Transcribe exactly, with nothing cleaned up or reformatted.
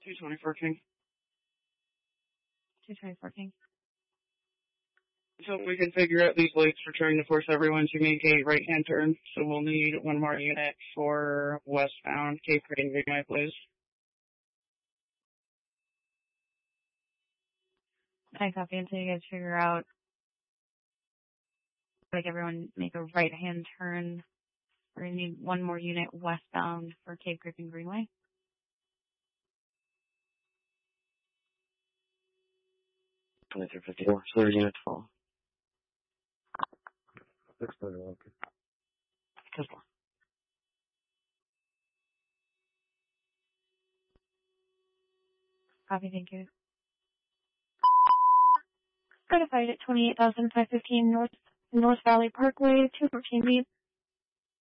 two twenty-four King. two twenty-four King. So we can figure out these lights are trying to force everyone to make a right-hand turn. So we'll need one more unit for westbound Cape Crane Greenway, please. I copy until you guys figure out, like everyone make a right-hand turn. We're going to need one more unit westbound for Cape Griffin Greenway. twenty-three fifty-four, so there's units fall. six thirty-one. Just one. Copy, thank you. Certified at twenty-eight thousand five hundred fifteen North North Valley Parkway, two fourteen B.